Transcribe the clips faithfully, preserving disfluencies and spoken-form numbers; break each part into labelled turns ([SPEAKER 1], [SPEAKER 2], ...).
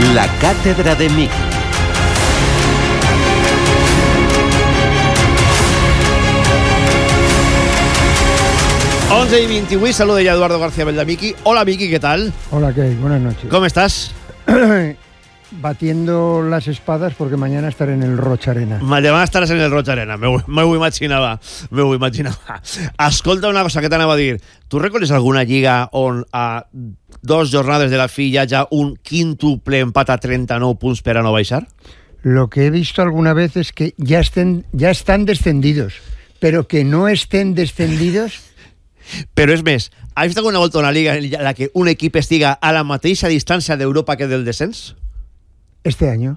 [SPEAKER 1] La cátedra de Miki.
[SPEAKER 2] once y veintiuno, saluda ya Eduardo García Beldamiki. Hola Miki, ¿qué tal?
[SPEAKER 3] Hola, ¿qué hay? Buenas noches.
[SPEAKER 2] ¿Cómo estás?
[SPEAKER 3] Batiendo las espadas porque mañana estaré en el Rocha Arena.
[SPEAKER 2] Demà estaràs en el Rocha Arena, m'ho ho imaginava, m'ho ho imaginava. Escolta una cosa que t'anava a dir. Tu recordes alguna lliga on a dos jornades de la fi hi hagi un quíntuple empat a treinta-nou punts per a no baixar?
[SPEAKER 3] Lo que he visto alguna vez es que ya, estén, ya están descendidos, pero que no estén descendidos...
[SPEAKER 2] Però és més, has vist alguna volta una liga en la que un equip estiga a la mateixa distància d'Europa que del descens?
[SPEAKER 3] Este año.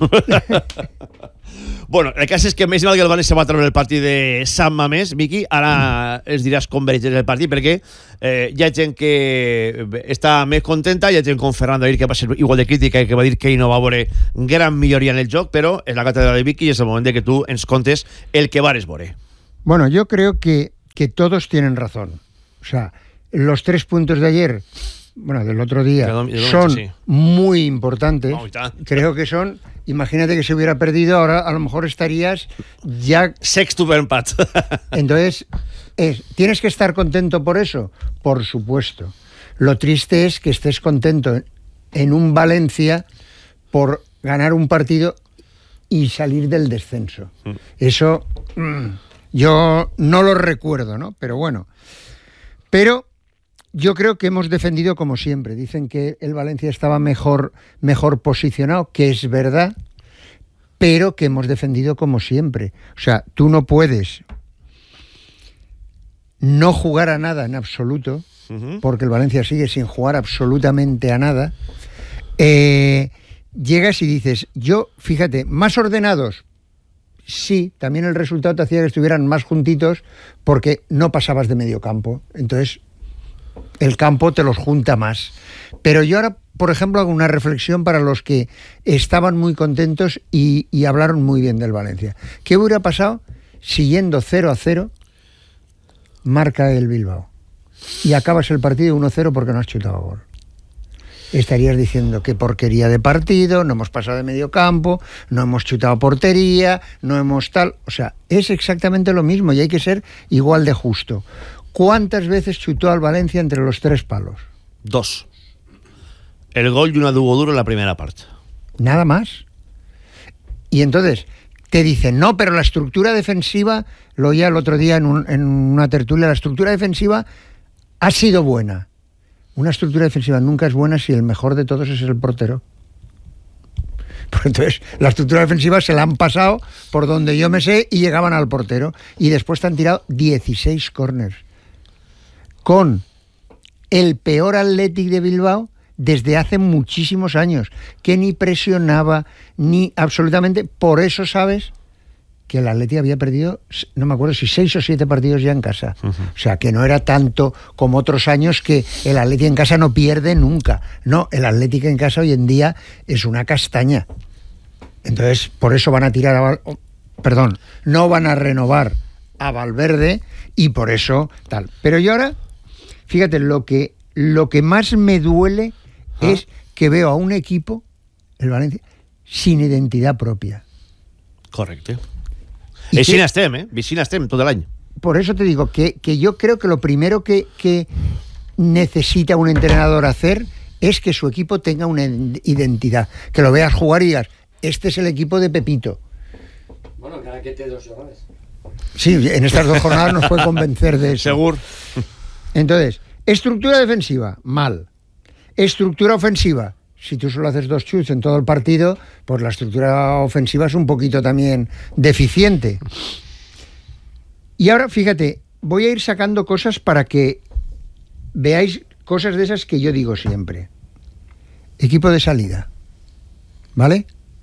[SPEAKER 2] Bueno, el cas és que més mal que el València va treure el partit de Sant Mamés, Miki, ara ens diràs com veig el partit, perquè eh, hi ha gent que està més contenta, hi ha gent com Fernando Aguirre, que va ser igual de crítica i que va dir que ell no va veure gran milloria en el joc, però és la cátedra de Miki i és el moment de que tu ens contes el que vares veure.
[SPEAKER 3] Bueno, yo creo que que todos tienen razón. O sea, los tres puntos de ayer, bueno, del otro día,
[SPEAKER 2] de dom- de dom-
[SPEAKER 3] son
[SPEAKER 2] sí.
[SPEAKER 3] muy importantes.
[SPEAKER 2] Oh, y tanto.
[SPEAKER 3] Creo que son, imagínate que se hubiera perdido, ahora a lo mejor estarías ya...
[SPEAKER 2] Sextuple empat.
[SPEAKER 3] Entonces, es, ¿tienes que estar contento por eso? Por supuesto. Lo triste es que estés contento en, en un Valencia por ganar un partido y salir del descenso. Mm. Eso... Mmm, yo no lo recuerdo, ¿no? Pero bueno. Pero yo creo que hemos defendido como siempre. Dicen que el Valencia estaba mejor, mejor posicionado, que es verdad, pero que hemos defendido como siempre. O sea, tú no puedes no jugar a nada en absoluto, uh-huh. porque el Valencia sigue sin jugar absolutamente a nada. Eh, llegas y dices, yo, fíjate, más ordenados. Sí, también el resultado te hacía que estuvieran más juntitos porque no pasabas de medio campo. Entonces, el campo te los junta más. Pero yo ahora, por ejemplo, hago una reflexión para los que estaban muy contentos y, y hablaron muy bien del Valencia. ¿Qué hubiera pasado si yendo cero a cero marca el Bilbao y acabas el partido uno cero porque no has chutado gol? Estarías diciendo qué porquería de partido, no hemos pasado de medio campo, no hemos chutado portería, no hemos tal... O sea, es exactamente lo mismo y hay que ser igual de justo. ¿Cuántas veces chutó al Valencia entre los tres palos?
[SPEAKER 2] Dos. El gol y una dúo duro en la primera parte.
[SPEAKER 3] Nada más. Y entonces te dicen, no, pero la estructura defensiva, lo oía el otro día en, un, en una tertulia, la estructura defensiva ha sido buena. Una estructura defensiva nunca es buena si el mejor de todos es el portero. Pues entonces, la estructura defensiva se la han pasado por donde yo me sé y llegaban al portero. Y después te han tirado dieciséis córners. Con el peor Athletic de Bilbao desde hace muchísimos años. Que ni presionaba, ni absolutamente... Por eso, ¿sabes? Que el Atleti había perdido, no me acuerdo si seis o siete partidos ya en casa. Uh-huh. O sea, que no era tanto como otros años que el Atleti en casa no pierde nunca. No, el Atleti en casa hoy en día es una castaña. Entonces, por eso van a tirar a... Val- Perdón, no van a renovar a Valverde y por eso tal. Pero yo ahora, fíjate, lo que, lo que más me duele uh-huh. es que veo a un equipo, el Valencia, sin identidad propia.
[SPEAKER 2] Correcto. Vicina estem, eh? Vicina estem todo el año.
[SPEAKER 3] Por eso te digo que, que yo creo que lo primero que, que necesita un entrenador hacer es que su equipo tenga una identidad. Que lo veas jugar y digas, este es el equipo de Pepito.
[SPEAKER 4] Bueno, cada que te dos jornadas.
[SPEAKER 3] Sí, en estas dos jornadas nos puede convencer de eso.
[SPEAKER 2] Seguro.
[SPEAKER 3] Entonces, estructura defensiva, mal. Estructura ofensiva. Si tú solo haces dos chuts en todo el partido, pues la estructura ofensiva es un poquito también deficiente. Y ahora, fíjate, voy a ir sacando cosas para que veáis cosas de esas que yo digo siempre. Equipo de salida, ¿vale?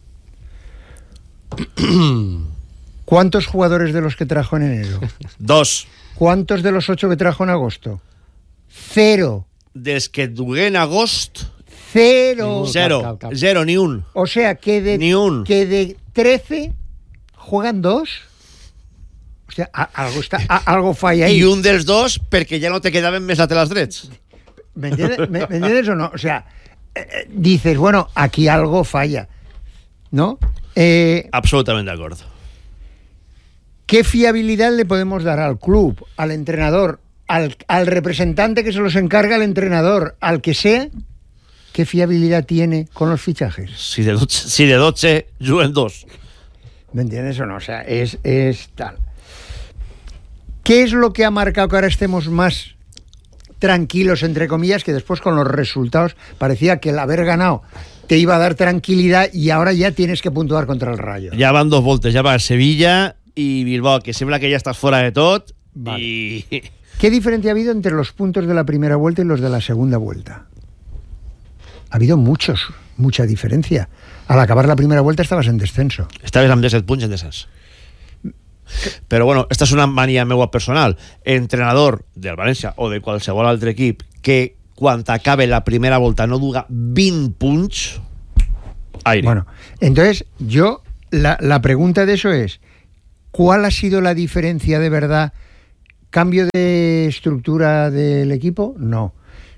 [SPEAKER 3] ¿Cuántos jugadores de los que trajo en enero?
[SPEAKER 2] Dos.
[SPEAKER 3] ¿Cuántos de los ocho que trajo en agosto? Cero.
[SPEAKER 2] Des que dugué en agost...
[SPEAKER 3] Cero.
[SPEAKER 2] Cero. Cal, cal, cal. Cero, ni un.
[SPEAKER 3] O sea, que de,
[SPEAKER 2] ni un.
[SPEAKER 3] que de trece juegan dos. O sea, a, algo, está, a, algo falla ahí.
[SPEAKER 2] I un dels dos perquè ja no te quedaven més laterals drets.
[SPEAKER 3] ¿Me entiendes, ¿Me, ¿me entiendes o no? O sea, eh, dices, bueno, aquí algo falla, ¿no? Eh,
[SPEAKER 2] Absolutamente de acuerdo.
[SPEAKER 3] ¿Qué fiabilidad le podemos dar al club, al entrenador, al, al representante que se los encarga el entrenador, al que sea? ¿Qué fiabilidad tiene con los fichajes?
[SPEAKER 2] Si de dotze, si de dotze juguen dos.
[SPEAKER 3] ¿Me entiendes o no? O sea, es, es tal. ¿Qué es lo que ha marcado que ahora estemos más tranquilos, entre comillas, que después con los resultados parecía que el haber ganado te iba a dar tranquilidad y ahora ya tienes que puntuar contra el Rayo?
[SPEAKER 2] Ja van dos voltes, ja va Sevilla i Bilbao, que sembla que ja estàs fora de tot.
[SPEAKER 3] Vale.
[SPEAKER 2] I...
[SPEAKER 3] ¿Qué diferencia ha habido entre los puntos de la primera vuelta y los de la segunda vuelta? Ha habido muchos, mucha diferencia. Al acabar la primera vuelta estabas en descenso.
[SPEAKER 2] Estaves amb disset punts en descens. Però bueno, esta és una mania meua personal. Entrenador del València o de qualsevol altre equip que quan acabe la primera volta no duga vint punts, aire.
[SPEAKER 3] Bueno, entonces yo, la, la pregunta de eso es, ¿cuál ha sido la diferencia de verdad? ¿Cambio de estructura del equipo? No.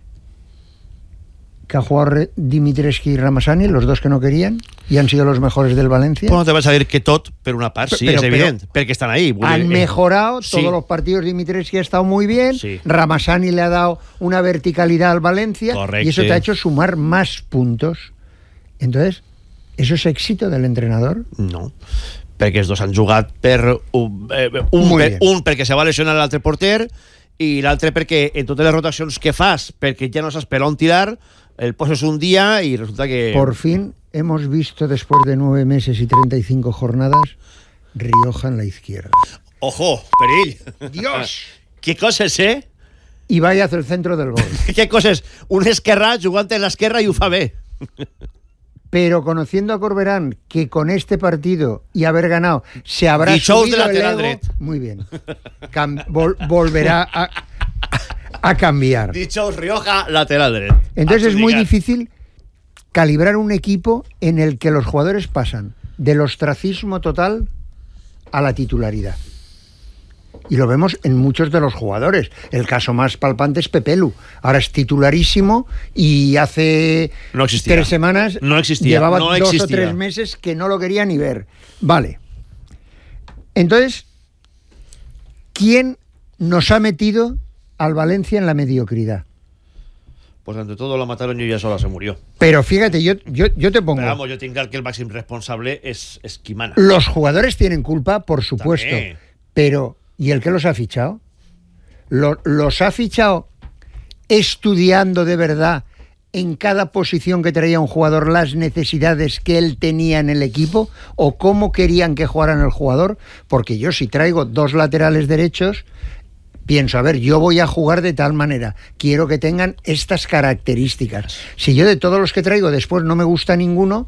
[SPEAKER 3] Que ha jugado Dimitrescu y Ramasani, los dos que no querían, y han sido los mejores del Valencia.
[SPEAKER 2] Pues no te vas a dir que tot, per una part, sí,
[SPEAKER 3] pero,
[SPEAKER 2] és evident,
[SPEAKER 3] pero
[SPEAKER 2] perquè estan ahí.
[SPEAKER 3] Han mejorado
[SPEAKER 2] sí.
[SPEAKER 3] todos los partidos. Dimitrescu ha estado muy bien,
[SPEAKER 2] sí.
[SPEAKER 3] Ramasani le ha dado una verticalidad al Valencia.
[SPEAKER 2] Correcte.
[SPEAKER 3] Y eso te ha hecho sumar más puntos. Entonces, ¿eso es éxito del entrenador?
[SPEAKER 2] No, perquè els dos han jugat per un, eh, un,
[SPEAKER 3] Muy
[SPEAKER 2] per,
[SPEAKER 3] bien.
[SPEAKER 2] un perquè se va lesionar l'altre porter i l'altre perquè en totes les rotacions que fas, perquè ja no saps per on tirar, el poses un dia i resulta que...
[SPEAKER 3] Por fin hemos visto, después de nueve meses y treinta y cinco jornadas, Rioja en la izquierda.
[SPEAKER 2] Ojo, perill!
[SPEAKER 3] ¡Dios!
[SPEAKER 2] Qué coses, eh?
[SPEAKER 3] Y vaya hacia el centro del gol.
[SPEAKER 2] Qué coses. Un esquerrà jugant en l'esquerra i ho fa bé.
[SPEAKER 3] Pero conociendo a Corberán, que con este partido y haber ganado se habrá
[SPEAKER 2] Dijous
[SPEAKER 3] subido
[SPEAKER 2] de
[SPEAKER 3] el
[SPEAKER 2] lateral
[SPEAKER 3] ego,
[SPEAKER 2] dret.
[SPEAKER 3] muy bien. Cam- vol- volverá a, a cambiar.
[SPEAKER 2] Dijous Rioja, lateral dret.
[SPEAKER 3] Entonces es muy
[SPEAKER 2] Adjudicat.
[SPEAKER 3] difícil calibrar un equipo en el que los jugadores pasan del ostracismo total a la titularidad. Y lo vemos en muchos de los jugadores. El caso más palpante es Pepelu. Ahora es titularísimo y hace
[SPEAKER 2] No existía.
[SPEAKER 3] tres semanas
[SPEAKER 2] No existía.
[SPEAKER 3] llevaba
[SPEAKER 2] No
[SPEAKER 3] dos
[SPEAKER 2] existía.
[SPEAKER 3] o tres meses que no lo quería ni ver. Vale. Entonces, ¿quién nos ha metido al Valencia en la mediocridad?
[SPEAKER 2] Pues ante todo la mataron y ella sola se murió.
[SPEAKER 3] Pero fíjate, yo, yo, yo te pongo...
[SPEAKER 2] Pero vamos, yo tengo clar que el máximo responsable es, es Quimana.
[SPEAKER 3] Los jugadores tienen culpa, por supuesto.
[SPEAKER 2] También.
[SPEAKER 3] Pero, ¿y el que los ha fichado? Lo- ¿Los ha fichado estudiando de verdad en cada posición que traía un jugador las necesidades que él tenía en el equipo? ¿O cómo querían que jugaran el jugador? Porque yo si traigo dos laterales derechos, pienso, a ver, yo voy a jugar de tal manera, quiero que tengan estas características. Si yo de todos los que traigo después no me gusta ninguno,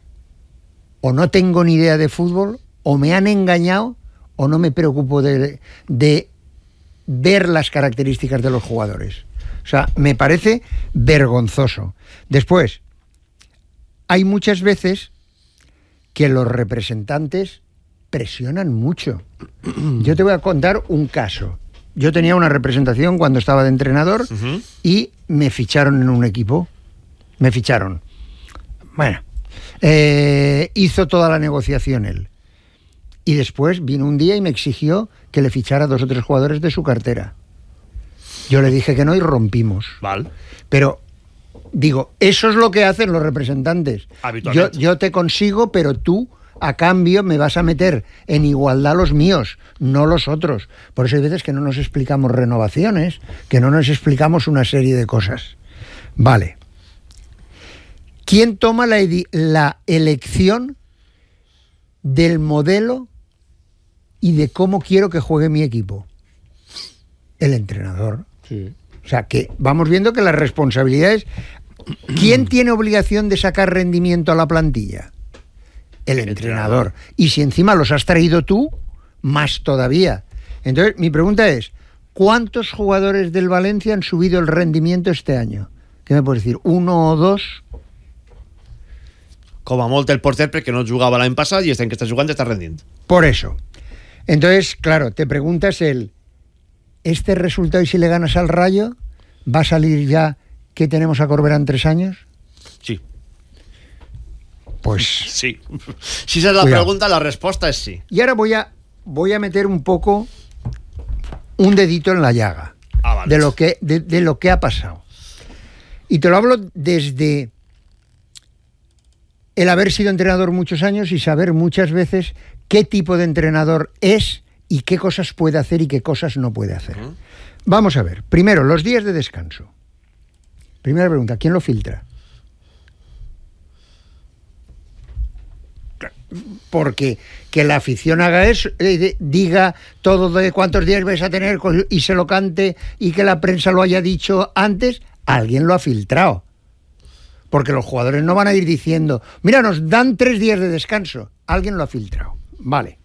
[SPEAKER 3] o no tengo ni idea de fútbol, o me han engañado, o no me preocupo de, de ver las características de los jugadores. O sea, me parece vergonzoso. Después, hay muchas veces que los representantes presionan mucho. Yo te voy a contar un caso. Yo tenía una representación cuando estaba de entrenador
[SPEAKER 2] Uh-huh.
[SPEAKER 3] y me ficharon en un equipo. Me ficharon. Bueno, eh, hizo toda la negociación él. Y después vino un día y me exigió que le fichara dos o tres jugadores de su cartera. Yo le dije que no y rompimos.
[SPEAKER 2] Val.
[SPEAKER 3] Pero, digo, eso es lo que hacen los representantes. Yo,
[SPEAKER 2] Habitualmente.
[SPEAKER 3] yo te consigo, pero tú, a cambio, me vas a meter en igualdad los míos, no los otros. Por eso hay veces que no nos explicamos renovaciones, que no nos explicamos una serie de cosas. Vale. ¿Quién toma la, edi- la elección del modelo y de cómo quiero que juegue mi equipo? El entrenador.
[SPEAKER 2] Sí.
[SPEAKER 3] O sea, que vamos viendo que las responsabilidades... ¿Quién tiene obligación de sacar rendimiento a la plantilla? El entrenador. Y si encima los has traído tú, más todavía. Entonces, mi pregunta es, ¿cuántos jugadores del Valencia han subido el rendimiento este año? ¿Qué me puedes decir? ¿Uno o dos?
[SPEAKER 2] Com a molt el porter perquè no jugava l'any passat i estem que està jugant està rendint.
[SPEAKER 3] Por eso. Entonces, claro, te preguntas el... ¿Este resultado y si le ganas al Rayo, va a salir ya que tenemos a Corberán tres años?
[SPEAKER 2] Sí.
[SPEAKER 3] Pues
[SPEAKER 2] sí. Si esa es la
[SPEAKER 3] Cuidado.
[SPEAKER 2] pregunta, la respuesta es sí.
[SPEAKER 3] y ahora voy a voy a meter un poco un dedito en la llaga
[SPEAKER 2] Ah, vale.
[SPEAKER 3] de lo que de, de lo que ha pasado. Y te lo hablo desde el haber sido entrenador muchos años y saber muchas veces qué tipo de entrenador es y qué cosas puede hacer y qué cosas no puede hacer.
[SPEAKER 2] Uh-huh.
[SPEAKER 3] Vamos a ver. Primero, los días de descanso. Primera pregunta, ¿quién lo filtra? Porque que la afición haga eso, eh, diga todo de cuántos días vais a tener y se lo cante y que la prensa lo haya dicho antes, alguien lo ha filtrado. Porque los jugadores no van a ir diciendo, mira, nos dan tres días de descanso. Alguien lo ha filtrado. Vale.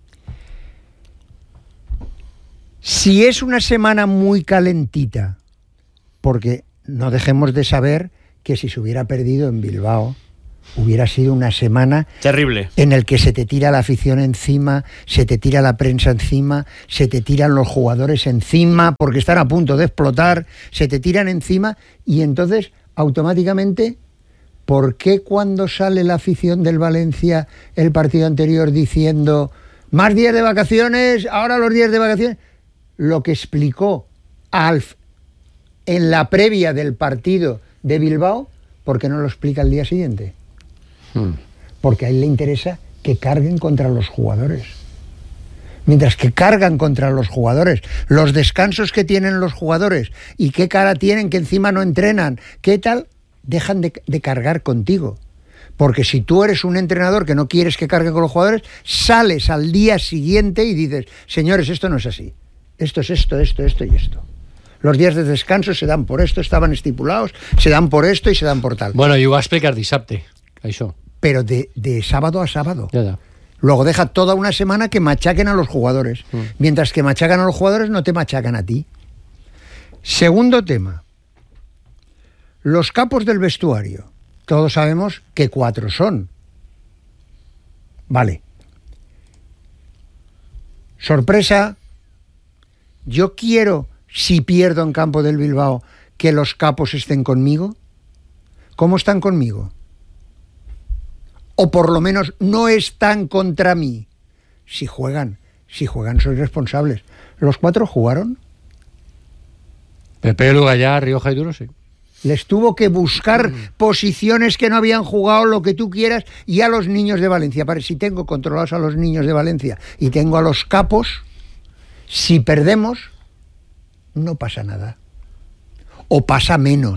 [SPEAKER 3] Si es una semana muy calentita, porque no dejemos de saber que si se hubiera perdido en Bilbao, hubiera sido una semana
[SPEAKER 2] terrible
[SPEAKER 3] en el que se te tira la afición encima, se te tira la prensa encima, se te tiran los jugadores encima porque están a punto de explotar, se te tiran encima y entonces automáticamente, ¿por qué cuando sale la afición del Valencia el partido anterior diciendo más días de vacaciones, ahora los días de vacaciones? Lo que explicó Alf en la previa del partido de Bilbao, ¿por qué no lo explica el día siguiente? Hmm. Porque a él le interesa que carguen contra los jugadores. Mientras que cargan contra los jugadores, los descansos que tienen los jugadores y qué cara tienen que encima no entrenan, qué tal, dejan de, de cargar contigo. Porque si tú eres un entrenador que no quieres que cargue con los jugadores, sales al día siguiente y dices, señores, esto no es así. Esto es esto, esto, esto y esto. Los días de descanso se dan por esto, estaban estipulados, se dan por esto y se dan por tal.
[SPEAKER 1] Bueno, i ho va explicar dissabte, això.
[SPEAKER 3] Pero de, de sábado a sábado.
[SPEAKER 1] Ja, ja.
[SPEAKER 3] Luego deja toda una semana que machaquen a los jugadores. Mm. Mientras que machacan a los jugadores, no te machacan a ti. Segundo tema. Los capos del vestuario. Todos sabemos que cuatro son. Vale. Sorpresa. Yo quiero, si pierdo en campo del Bilbao, que los capos estén conmigo. ¿Cómo están conmigo? O por lo menos no están contra mí. Si juegan, si juegan sois responsables. ¿Los cuatro jugaron?
[SPEAKER 1] Pepe, Lugallá, Rioja y Duro, sí.
[SPEAKER 3] Les tuvo que buscar mm. posiciones que no habían jugado, lo que tú quieras, y a los niños de Valencia. Para si tengo controlados a los niños de Valencia y tengo a los capos, si perdemos, no pasa nada. O pasa menos.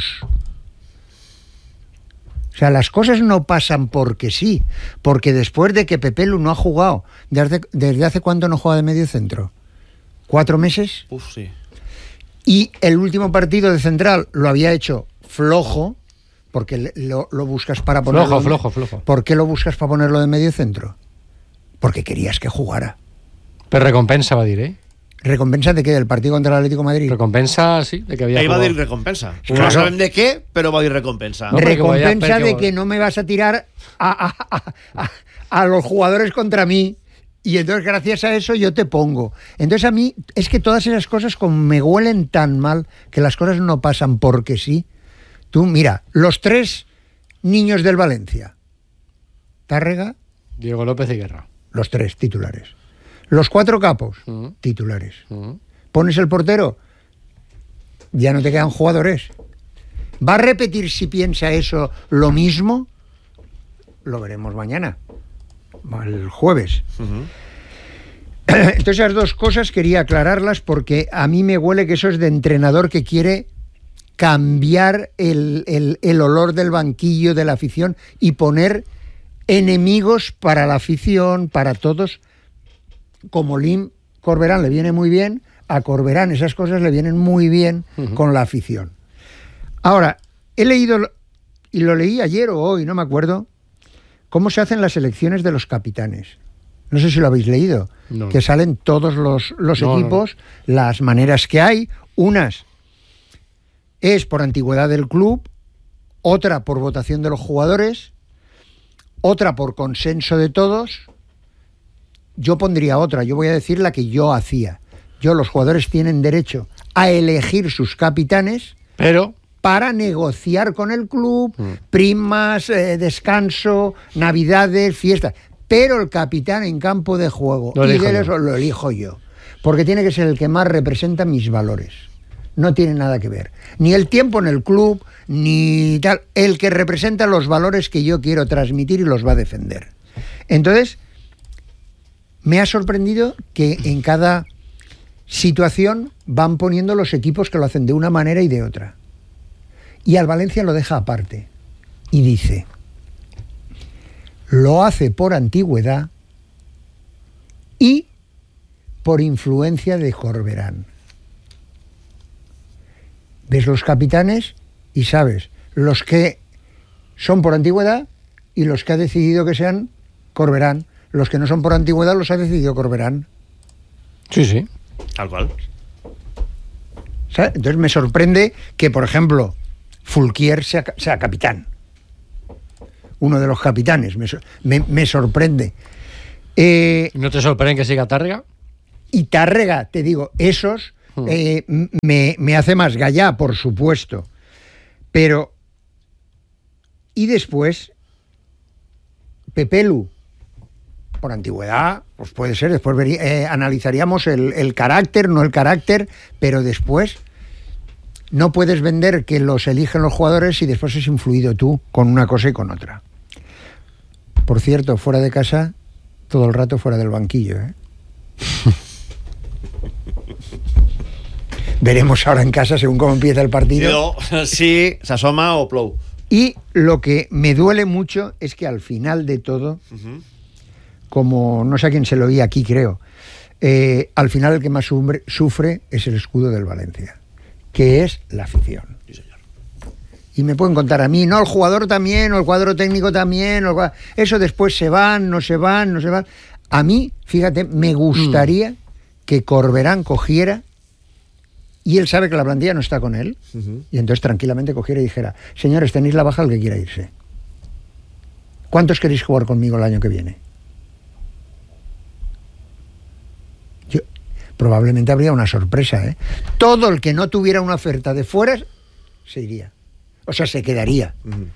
[SPEAKER 3] O sea, las cosas no pasan porque sí, porque después de que Pepelu no ha jugado, ¿desde, desde hace cuánto no juega de medio centro? ¿Cuatro meses?
[SPEAKER 2] Uf, sí.
[SPEAKER 3] Y el último partido de central lo había hecho flojo, porque lo, lo buscas para ponerlo...
[SPEAKER 1] Flojo, flojo, flojo.
[SPEAKER 3] ¿Por qué lo buscas para ponerlo de medio centro? Porque querías que jugara.
[SPEAKER 1] Pero recompensa, va a dir, eh?
[SPEAKER 3] ¿Recompensa de qué? ¿Del partido contra el Atlético de Madrid?
[SPEAKER 1] Recompensa, sí, de que había
[SPEAKER 2] Ahí va a
[SPEAKER 1] jugado.
[SPEAKER 2] dir recompensa.
[SPEAKER 3] Claro.
[SPEAKER 2] No saben de qué, pero va a dir recompensa.
[SPEAKER 1] No, perquè
[SPEAKER 3] recompensa
[SPEAKER 1] vaya, perquè...
[SPEAKER 3] de que no me vas a tirar a, a, a, a, a los jugadores contra mí. Y entonces gracias a eso yo te pongo. Entonces a mí es que todas esas cosas como me huelen tan mal, que las cosas no pasan porque sí. Tú mira, los tres niños del Valencia. Tárrega.
[SPEAKER 1] Diego López y Guerra.
[SPEAKER 3] Los tres titulares. Los cuatro capos, uh-huh. titulares. Uh-huh. Pones el portero, ya no te quedan jugadores. ¿Va a repetir si piensa eso lo mismo? Lo veremos mañana, el jueves. Uh-huh. Entonces esas dos cosas quería aclararlas porque a mí me huele que eso es de entrenador que quiere cambiar el, el, el olor del banquillo de la afición y poner enemigos para la afición, para todos. Como Lim Corberán le viene muy bien, a Corberán esas cosas le vienen muy bien uh-huh. con la afición. Ahora, he leído, y lo leí ayer o hoy, no me acuerdo, cómo se hacen las elecciones de los capitanes. No sé si lo habéis leído, no. Que salen todos los, los no, equipos, no, no. Las maneras que hay, unas es por antigüedad del club, otra por votación de los jugadores, otra por consenso de todos. Yo pondría otra, yo voy a decir la que yo hacía. Yo, los jugadores tienen derecho a elegir sus capitanes,
[SPEAKER 1] pero,
[SPEAKER 3] para negociar con el club, mm. primas, eh, descanso, navidades, fiestas. Pero el capitán en campo de juego,
[SPEAKER 1] lo
[SPEAKER 3] y
[SPEAKER 1] elijo,
[SPEAKER 3] de eso, lo elijo yo. Porque tiene que ser el que más representa mis valores. No tiene nada que ver. Ni el tiempo en el club, ni tal. El que representa los valores que yo quiero transmitir y los va a defender. Entonces, me ha sorprendido que en cada situación van poniendo los equipos que lo hacen de una manera y de otra. Y al Valencia lo deja aparte. Y dice, lo hace por antigüedad y por influencia de Corberán. Ves los capitanes y sabes los que son por antigüedad y los que ha decidido que sean Corberán. Los que no son por antigüedad los ha decidido Corberán.
[SPEAKER 1] Sí, sí.
[SPEAKER 2] Tal cual.
[SPEAKER 3] ¿Sabes? Entonces me sorprende que, por ejemplo, Fulquier sea, sea capitán. Uno de los capitanes. Me, me, me sorprende. Eh,
[SPEAKER 1] ¿No te sorprende que siga Tárrega?
[SPEAKER 3] Y Tárrega, te digo, esos hmm. eh, me, me hace más gallá, por supuesto. Pero, y después, Pepelu, por antigüedad, pues puede ser, después vería, eh, analizaríamos el, el carácter, no el carácter, pero después no puedes vender que los eligen los jugadores y después has influido tú con una cosa y con otra. Por cierto, fuera de casa, todo el rato fuera del banquillo, ¿eh? Veremos ahora en casa, según cómo empieza el partido.
[SPEAKER 2] Sí, se asoma o plou.
[SPEAKER 3] Y lo que me duele mucho es que al final de todo, uh-huh. como no sé a quién se lo oí aquí, creo, eh, al final el que más sufre, sufre es el escudo del Valencia, que es la afición.
[SPEAKER 2] Sí, señor.
[SPEAKER 3] Y me pueden contar a mí, no, el jugador también, o el cuadro técnico también, o el... eso después se van, no se van, no se van. A mí, fíjate, me gustaría mm. que Corberán cogiera, y él sabe que la plantilla no está con él, uh-huh. y entonces tranquilamente cogiera y dijera, señores, tenéis la baja al que quiera irse. ¿Cuántos queréis jugar conmigo el año que viene? Yo, probablemente habría una sorpresa, ¿eh? Todo el que no tuviera una oferta de fuera se iría. O sea, se quedaría.
[SPEAKER 2] Uh-huh.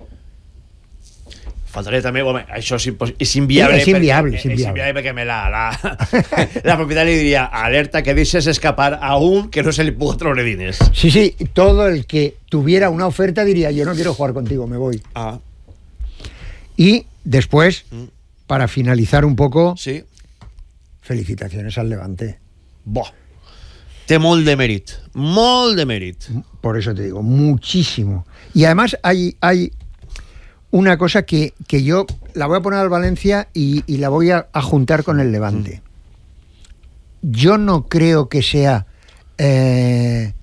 [SPEAKER 2] Faltaria també, home, això és, impos- és inviable.
[SPEAKER 3] És inviable,
[SPEAKER 2] perquè,
[SPEAKER 3] és inviable.
[SPEAKER 2] És inviable perquè me la, la, la propietària diria, alerta que deixes escapar a un que no se li pudo treure diners.
[SPEAKER 3] Sí, sí, todo el que tuviera una oferta diría, yo no quiero jugar contigo, me voy.
[SPEAKER 2] Ah.
[SPEAKER 3] Y después, mm. para finalizar un poco,
[SPEAKER 2] sí.
[SPEAKER 3] felicitaciones al Levante.
[SPEAKER 2] Buah. Té molt de mèrit, molt de mèrit.
[SPEAKER 3] Por eso te digo, muchísimo. Y además hay... hay una cosa que, que yo la voy a poner al Valencia y, y la voy a, a juntar con el Levante. Yo no creo que sea... Eh,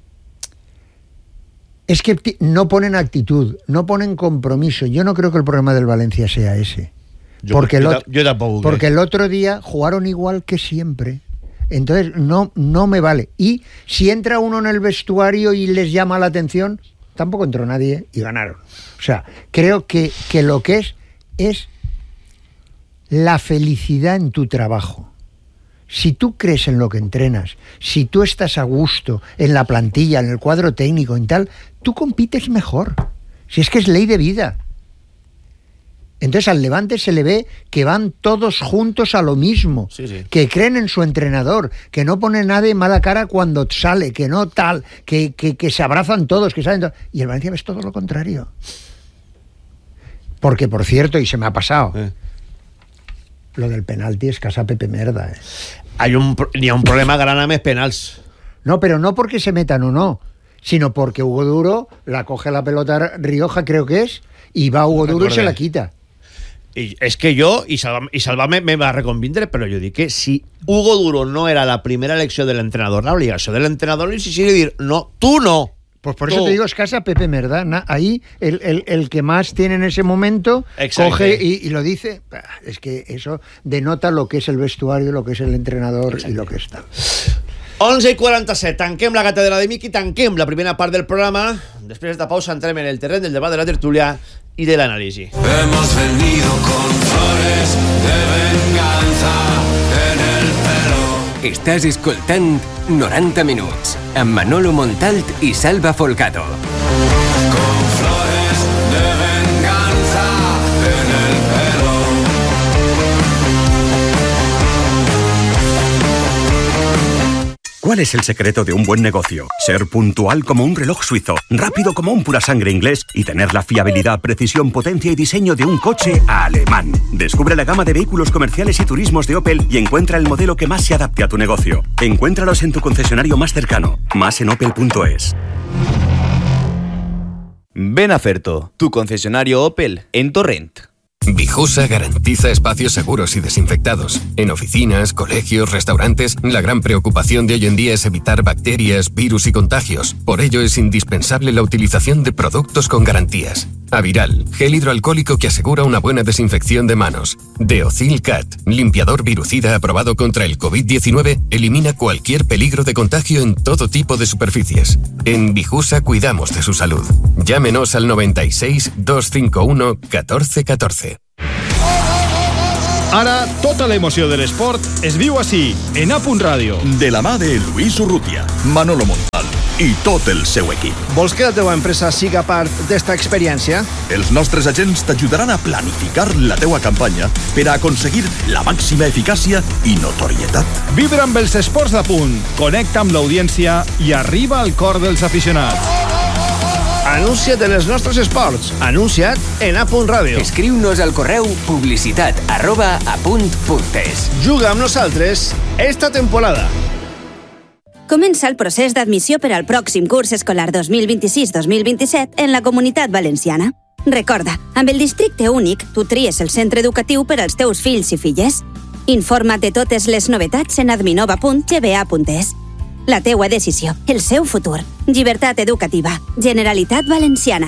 [SPEAKER 3] es que t- no ponen actitud, no ponen compromiso. Yo no creo que el problema del Valencia sea ese.
[SPEAKER 2] Yo,
[SPEAKER 3] porque,
[SPEAKER 2] yo,
[SPEAKER 3] el,
[SPEAKER 2] yo tampoco
[SPEAKER 3] porque el otro día jugaron igual que siempre. Entonces no, no me vale. Y si entra uno en el vestuario y les llama la atención... Tampoco entró nadie y ganaron. O sea, creo que, que lo que es es la felicidad en tu trabajo. Si tú crees en lo que entrenas, si tú estás a gusto en la plantilla, en el cuadro técnico, en tal, tú compites mejor. Si es que es ley de vida. Entonces al Levante se le ve que van todos juntos a lo mismo,
[SPEAKER 2] sí, sí.
[SPEAKER 3] que creen en su entrenador, que no pone nadie mala cara cuando sale, que no tal, que, que, que se abrazan todos, que saben todo. Y el Valencia ves todo lo contrario. Porque, por cierto, y se me ha pasado, eh. lo del penalti es casa Pepe Merda. Eh.
[SPEAKER 2] Hay un, n'hi ha un problema gran amb els penals.
[SPEAKER 3] No, pero no porque se metan o no, sino porque Hugo Duro la coge la pelota Rioja, creo que es, y va Hugo Duro y se la quita.
[SPEAKER 2] I és que jo, i Salva, i Salva me, me va reconvindre, però jo dic que si Hugo Duro no era la primera elecció de l'entrenador, l'obligació de l'entrenador és insistir i dir, no, tu no.
[SPEAKER 3] Pues por eso te digo, es casa Pepe Merda. Ahí el, el, el que más tiene en ese momento Exacte. coge y, y lo dice. Es que eso denota lo que es el vestuario, lo que es el entrenador Exacte. y lo que está.
[SPEAKER 2] onze i quaranta-set, tanquem la càtedra de Miki, tanquem la primera part del programa. Després de pausa entrem en el terreny del debat, de la tertúlia y del análisis.
[SPEAKER 5] Hemos venido con flores de venganza en el pelo.
[SPEAKER 6] Estàs escoltant noranta minuts amb Manolo Montalt i Salva Folgado. ¿Cuál es el secreto de un buen negocio? Ser puntual como un reloj suizo, rápido como un pura sangre inglés y tener la fiabilidad, precisión, potencia y diseño de un coche alemán. Descubre la gama de vehículos comerciales y turismos de Opel y encuentra el modelo que más se adapte a tu negocio. Encuéntralos en tu concesionario más cercano. Más en opel punto es.
[SPEAKER 7] Ven a Ferto, tu concesionario Opel en Torrent.
[SPEAKER 8] Vijusa garantiza espacios seguros y desinfectados. En oficinas, colegios, restaurantes, la gran preocupación de hoy en día es evitar bacterias, virus y contagios. Por ello es indispensable la utilización de productos con garantías. Aviral, gel hidroalcohólico que asegura una buena desinfección de manos. Deocil Cat, limpiador virucida aprobado contra el covid diecinueve, elimina cualquier peligro de contagio en todo tipo de superficies. En Vijusa cuidamos de su salud. Llámenos al noventa y seis, doscientos cincuenta y uno, catorce catorce.
[SPEAKER 9] Ara, tota l'emoció de l'esport es viu així, en A Punt Ràdio.
[SPEAKER 10] De la mà de Luis Urrutia, Manolo Montal i tot el seu equip.
[SPEAKER 11] Vols que la teva empresa siga part d'esta experiència?
[SPEAKER 10] Els nostres agents t'ajudaran a planificar la teua campanya per a aconseguir la màxima eficàcia i notorietat.
[SPEAKER 9] Vibra amb els esports d'A Punt, connecta amb l'audiència i arriba al cor dels aficionats.
[SPEAKER 11] Anuncia't en els nostres esports. Anuncia't en A Punt Ràdio.
[SPEAKER 12] Escriu-nos al correu publicitat arroba apunt.es.
[SPEAKER 11] Juga amb nosaltres esta temporada.
[SPEAKER 13] Comença el procés d'admissió per al pròxim curs escolar dos mil vint-i-sis dos mil vint-i-set en la Comunitat Valenciana. Recorda, amb el districte únic, tu tries el centre educatiu per als teus fills i filles. Informa't de totes les novetats en adminova punt g b a punt es. La teua decisió, el seu futur. Llibertat educativa. Generalitat Valenciana.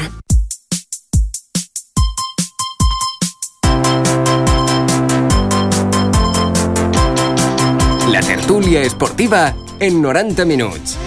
[SPEAKER 12] La tertúlia esportiva en noranta minuts.